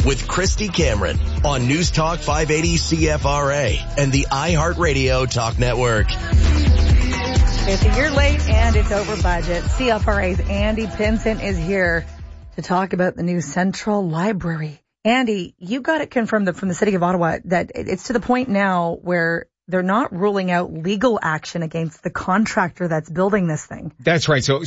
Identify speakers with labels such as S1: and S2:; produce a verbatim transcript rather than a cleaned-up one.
S1: with Christy Cameron on News Talk five eighty C F R A and the iHeartRadio Talk Network.
S2: It's a year late and it's over budget. C F R A's Andy Pinson is here to talk about the new Central Library. Andy, you got it confirmed from the city of Ottawa that it's to the point now where they're not ruling out legal action against the contractor that's building this thing.
S3: That's right. So